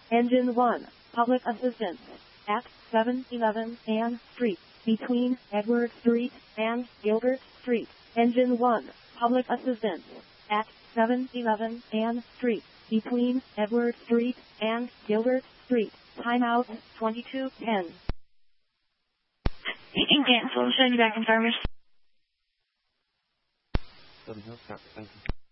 Engine 1, public assistance. At 711 Ann Street, between Edward Street and Gilbert Street. Engine 1, public assistance. At 711 Ann Street, between Edward Street and Gilbert Street. Timeout 2210. You can cancel and send you back in service. Southern Hills, Copy. Thank you.